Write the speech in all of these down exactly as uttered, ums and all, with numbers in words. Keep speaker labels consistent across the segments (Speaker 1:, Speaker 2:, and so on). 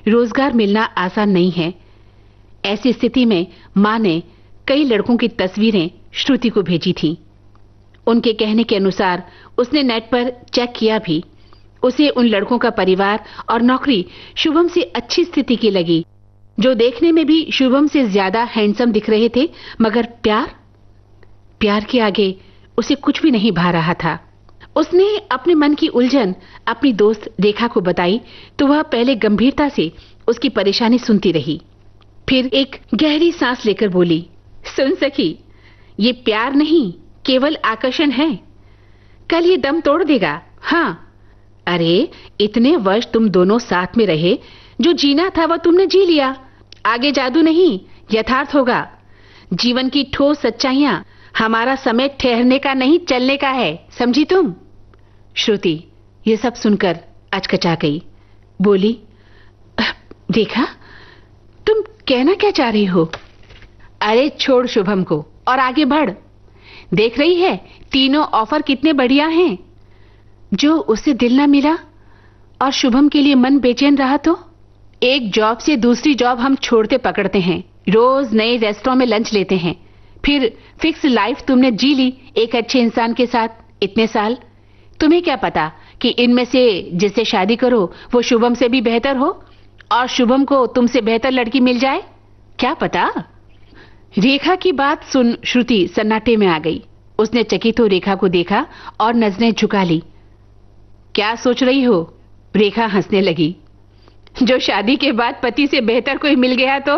Speaker 1: रोजगार मिलना आसान नहीं है। ऐसी स्थिति में मां ने कई लड़कों की तस्वीरें श्रुति को भेजी थी। उनके कहने के अनुसार उसने नेट पर चेक किया भी। उसे उन लड़कों का परिवार और नौकरी शुभम से अच्छी स्थिति की लगी, जो देखने में भी शुभम से ज्यादा हैंडसम दिख रहे थे। मगर प्यार प्यार के आगे उसे कुछ भी नहीं भा रहा था। उसने अपने मन की उलझन अपनी दोस्त रेखा को बताई तो वह पहले गंभीरता से उसकी परेशानी सुनती रही, फिर एक गहरी सांस लेकर बोली, सुन सखी, ये प्यार नहीं केवल आकर्षण है। कल ये दम तोड़ देगा। हाँ, अरे इतने वर्ष तुम दोनों साथ में रहे, जो जीना था वह तुमने जी लिया। आगे जादू नहीं, यथार्थ होगा। जीवन की ठोस सच्चाइयां, हमारा समय ठहरने का नहीं चलने का है, समझी तुम? श्रुति ये सब सुनकर अचकचा गई। बोली, देखा तुम कहना क्या चाह रही हो? अरे छोड़ शुभम को और आगे बढ़। देख रही है तीनों ऑफर कितने बढ़िया हैं। जो उसे दिल ना मिला और शुभम के लिए मन बेचैन रहा तो एक जॉब से दूसरी जॉब हम छोड़ते पकड़ते हैं, रोज नए रेस्टोरेंट में लंच लेते हैं, फिर फिक्स लाइफ तुमने जी ली एक अच्छे इंसान के साथ इतने साल। तुम्हें क्या पता कि इनमें से जिससे शादी करो वो शुभम से भी बेहतर हो और शुभम को तुमसे बेहतर लड़की मिल जाए, क्या पता? रेखा की बात सुन श्रुति सन्नाटे में आ गई। उसने चकित हो रेखा को देखा और नजरें झुका ली। क्या सोच रही हो? रेखा हंसने लगी। जो शादी के बाद पति से बेहतर कोई मिल गया तो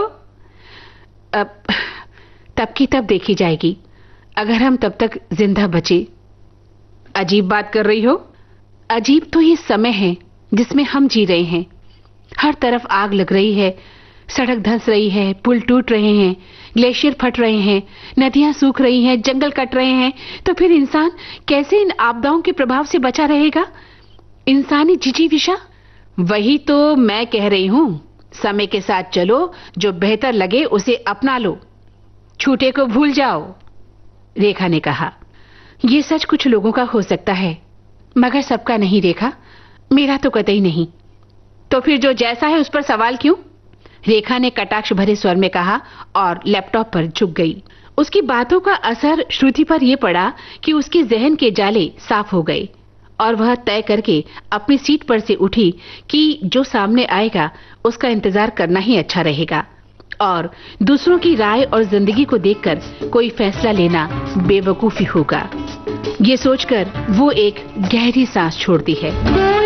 Speaker 1: अब तब की तब देखी जाएगी, अगर हम तब तक जिंदा बचे। अजीब बात कर रही हो? अजीब तो ये समय है जिसमें हम जी रहे हैं। हर तरफ आग लग रही है, सड़क धंस रही है, पुल टूट रहे हैं, ग्लेशियर फट रहे हैं, नदियां सूख रही हैं, जंगल कट रहे हैं। तो फिर इंसान कैसे इन आपदाओं के प्रभाव से बचा रहेगा? इंसानी जिजीविषा, वही तो मैं कह रही हूं। समय के साथ चलो, जो बेहतर लगे उसे अपना लो, छूटे को भूल जाओ। रेखा ने कहा, ये सच कुछ लोगों का हो सकता है, मगर सबका नहीं रेखा, मेरा तो कतई नहीं। तो फिर जो जैसा है उस पर सवाल क्यों? रेखा ने कटाक्ष भरे स्वर में कहा और लैपटॉप पर झुक गई। उसकी बातों का असर श्रुति पर यह पड़ा कि उसके जहन के जाले साफ हो गए और वह तय करके अपनी सीट पर से उठी कि जो सामने आएगा उसका इंतजार करना ही अच्छा रहेगा और दूसरों की राय और जिंदगी को देखकर कोई फैसला लेना बेवकूफी होगा। ये सोचकर वो एक गहरी सांस छोड़ती है।